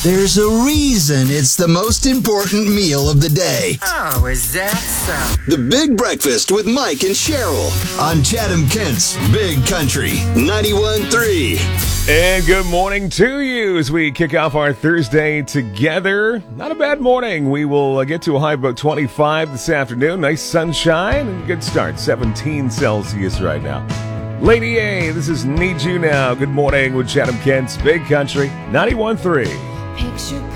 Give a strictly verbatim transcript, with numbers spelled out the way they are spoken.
There's a reason it's the most important meal of the day. Oh, is that so? The Big Breakfast with Mike and Cheryl on Chatham Kent's Big Country ninety-one point three. And good morning to you as we kick off our Thursday together. Not a bad morning. We will uh, get to a high of about twenty-five this afternoon. Nice sunshine and good start. seventeen Celsius right now. Lady A, this is Need You Now. Good morning with Chatham Kent's Big Country ninety-one point three. Picture